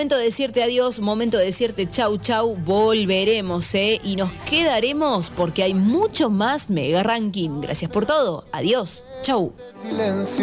momento de decirte adiós, momento de decirte chau chau, volveremos, y nos quedaremos porque hay mucho más Mega Ranking. Gracias por todo, adiós, chau. Silencio.